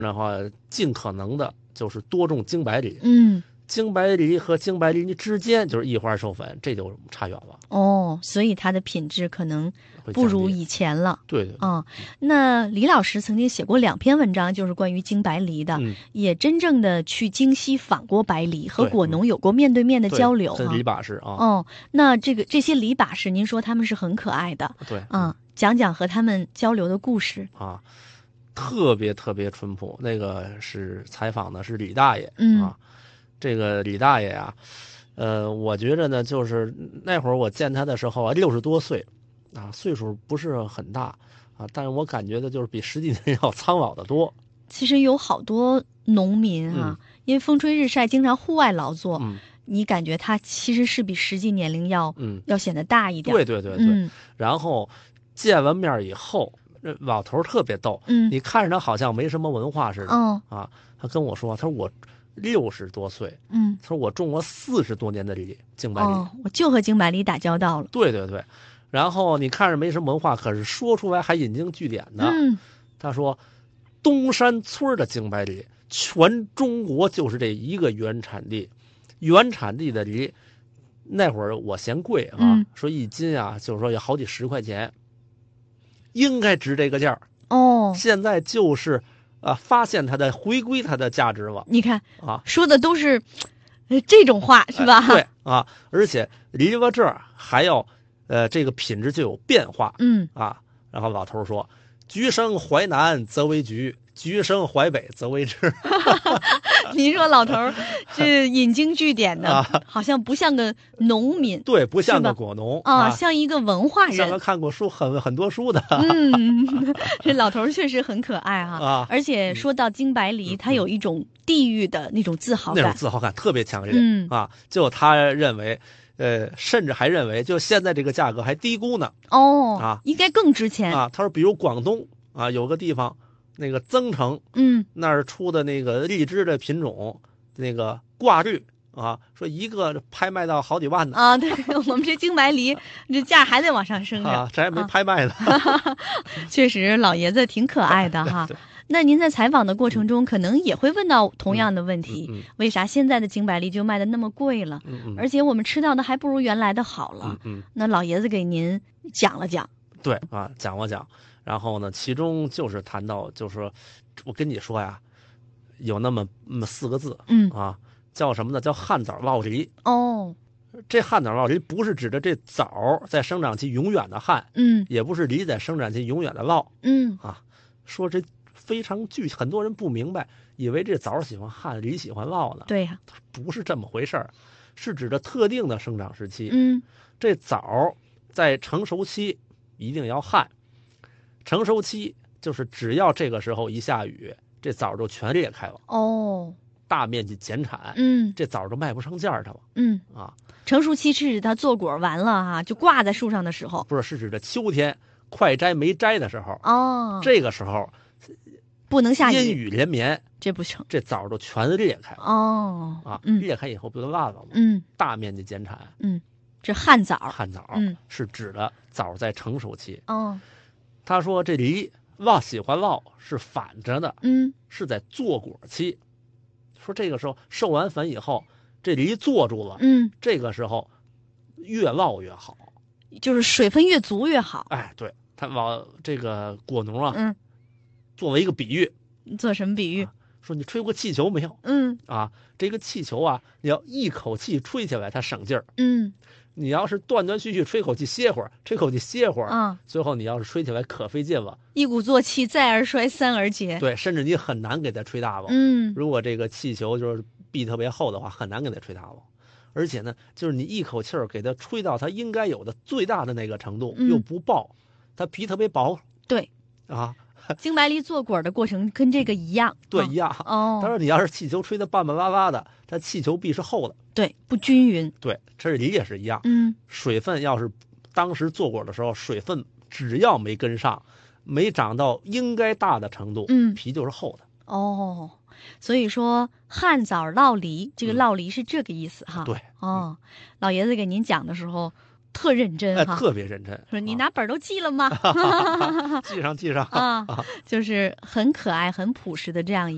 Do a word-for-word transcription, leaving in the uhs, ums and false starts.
的话，尽可能的就是多种精白梨。 嗯， 精白梨和精白梨之间就是一花授粉，这就差远了。 哦，所以它的品质可能不如以前了。 对对对。 嗯，那李老师曾经写过两篇文章，就是关于精白梨的， 嗯、 也真正的去京西访过白梨，和果农嗯、 有过面对面的交流。 跟梨把式啊。 哦，那这个这些梨把式，您说他们是很可爱的。 对。 嗯，讲讲和他们交流的故事啊。特别特别淳朴。那个是采访的是李大爷。 嗯、 啊，这个李大爷啊，呃，我觉着呢，就是那会儿我见他的时候啊，六十多岁，啊，岁数不是很大啊，但是我感觉的就是比实际的人要苍老的多。 其实有好多农民啊， 嗯、 因为风吹日晒，经常户外劳作， 嗯、 你感觉他其实是比实际年龄要嗯要显得大一点。 对对对对。 嗯、 然后见完面以后，老头特别逗。 嗯， 你看着他好像没什么文化似的。 哦、 啊，他跟我说，他说我六十多岁， 嗯， 他说我种了四十多年的梨，精白梨。 哦，我就和精白梨打交道了。 对对对。然后你看着没什么文化，可是说出来还引经据典的。 嗯， 他说东山村的精白梨，全中国就是这一个原产地，原产地的梨，那会儿我嫌贵啊， 嗯、 说一斤啊，就是说有好几十块钱，应该值这个价。 哦， 现在就是啊，发现它的回归它的价值了。 你看啊， 说的都是这种话是吧？ 呃、对啊，而且梨到这儿还要呃这个品质就有变化。 嗯啊，然后老头说，橘生淮南则为橘，橘生淮北则为枳。 您说老头儿这引经据典的、啊，好像不像个农民。 对，不像个果农啊，像一个文化人， 像个看过书很很多书的。 嗯，这老头儿确实很可爱哈、 啊。 而且说到精白梨，它、嗯、有一种地域的那种自豪感， 那种自豪感特别强烈。 嗯啊，就他认为，呃，甚至还认为，就现在这个价格还低估呢。 哦， 啊， 应该更值钱啊。他说，比如广东啊，有个地方。那个增城， 嗯， 那儿出的那个荔枝的品种，那个挂绿啊，说一个拍卖到好几万呢。 啊，对，我们这精白梨这价还得往上升啊，这还没拍卖呢。 啊、确实，老爷子挺可爱的哈。那您在采访的过程中，可能也会问到同样的问题： 嗯嗯、 为啥现在的精白梨就卖的那么贵了？ 嗯嗯、 而且我们吃到的还不如原来的好了。 嗯嗯、 那老爷子给您讲了讲。 对啊，讲了讲。然后呢，其中就是谈到，就是说我跟你说呀，有那么那么四个字， 嗯啊，叫什么呢？叫旱枣烙梨。 哦， 这旱枣烙梨不是指的这枣在生长期永远的旱， 嗯， 也不是梨在生长期永远的烙， 嗯啊，说这非常具，很多人不明白，以为这枣喜欢旱，梨喜欢烙呢。 对呀、 啊，不是这么回事儿，是指的特定的生长时期。 嗯， 这枣在成熟期一定要旱。成熟期就是只要这个时候一下雨，这枣就全裂开了。 哦， 大面积减产， 嗯， 这枣就卖不上价去了。 嗯啊， 成熟期是指它坐果完了哈、啊，就挂在树上的时候。 不是，是指的秋天快摘没摘的时候。 哦， 这个时候不能下雨， 阴雨连绵， 这不成， 这枣就全裂开了。 哦， 啊， 嗯、 裂开以后不就烂了吗？ 嗯， 大面积减产。 嗯，这旱枣， 旱枣， 嗯， 是指的枣在成熟期。 哦。 他说这梨烙喜欢烙是反着的， 嗯， 是在坐果期。说这个时候授完粉以后，这梨坐住了， 嗯， 这个时候越烙越好， 就是水分越足越好。 哎，对，他往这个果农啊， 嗯， 作为一个比喻， 做什么比喻？ 啊、说你吹过气球没有？ 嗯， 啊，这个气球啊，你要一口气吹起来，它省劲儿。 嗯。 你要是断断续续吹口气歇会儿，吹口气歇会儿， 啊， 最后你要是吹起来可费劲了， 一鼓作气，再而衰，三而竭。 对，甚至你很难给它吹大了。 嗯， 如果这个气球就是壁特别厚的话，很难给它吹大了。而且呢，就是你一口气儿给它吹到它应该有的最大的那个程度， 嗯、 又不爆，它皮特别薄。 对， 啊， 精白梨做果的过程跟这个一样。 对， 哦、 一样。 哦， 他说你要是气球吹得半半拉拉的，它气球壁是厚的。 对，不均匀。 对，这梨也是一样。 嗯， 水分要是当时做果的时候，水分只要没跟上，没长到应该大的程度， 嗯， 皮就是厚的。 哦，所以说旱枣烙梨，这个烙梨是这个意思哈。 嗯、对。 哦，老爷子给您讲的时候特认真哈、 哎，特别认真。 说你拿本都记了吗？ 记上记上啊，就是很可爱、很朴实的这样一。